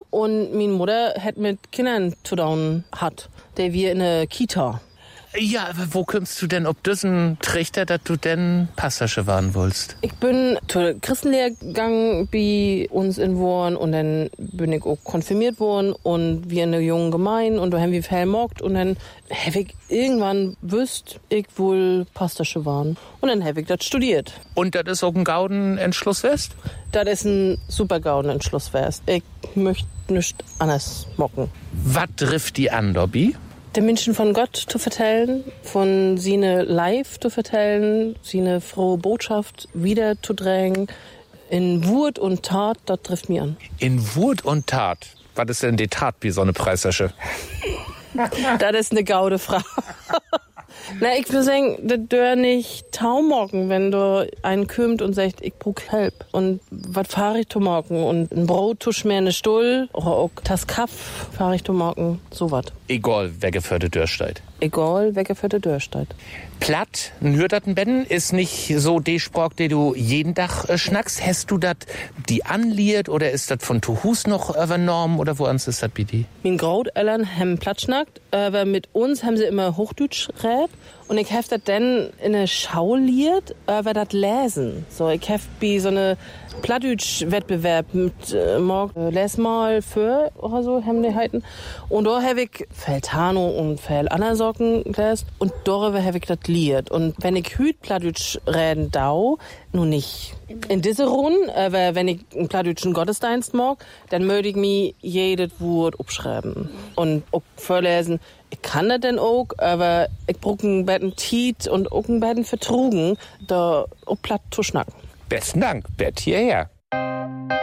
und meine Mutter hat mit Kindern zu tun hat, der wir in der Kita. Ja, aber wo kommst du denn ob diesen Trichter, dass du denn Passagen waren willst? Ich bin zur Christenlehre gegangen bei uns in Worn und dann bin ich auch konfirmiert worden und wir in der jungen Gemeinde und da haben wir viel mockt und dann habe ich irgendwann wüsst, ich wohl Passagen waren und dann habe ich das studiert. Und das ist auch ein Gauden-Entschluss west? Das ist ein super Gauden-Entschluss west. Ich möchte nichts anderes mocken. Was trifft die an, Dobby? Den Menschen von Gott zu vertellen, von seine Life zu vertellen, seine frohe Botschaft wieder zu drängen, in Wut und Tat, das trifft mich an. In Wut und Tat? Was ist denn die Tat wie so eine Preissasche? Das ist eine gaude Frage. Na, ich würde sagen, das dör nicht taumocken, wenn du einen kümmt und sagt, ich brauch Hilfe. Und was fahre ich zu morgen? Und ein Brot zu schmieren, eine Stuhl, oder auch das Kaff fahre ich zu morgen, so was. Egal, wer gefördert Dürrsteid. Egal, wer gefördert Dürrsteid. Platt, nürderten Ben, ist nicht so die Sprach, die du jeden Tag schnackst. Hast du das die anliert oder ist das von Tuhus noch übernommen oder woans ist das bei dir? Mein Großeltern haben Platt schnackt, aber mit uns haben sie immer Hochdeutsch rät. Und ich hab das dann in der Schau liert, aber das lesen. So, ich hab bei so eine Plattdeutsch-Wettbewerb mit morgen les mal für oder so haben die heiten. Und da hab ich Feltano und Fel Anna Socken gelesen und darüber hab ich das liert. Und wenn ich hüt Plattdeutsch reden dau, nun nicht in diese Runde, aber wenn ich einen plattdeutschen Gottesdienst mag, dann möchte ich mir jedes Wort abschreiben und auch vorlesen. Ich kann das denn auch, aber ich brauche ein bisschen Tiet und auch ein bisschen Vertrugen, da auch platt zu schnacken. Besten Dank, Bert hierher.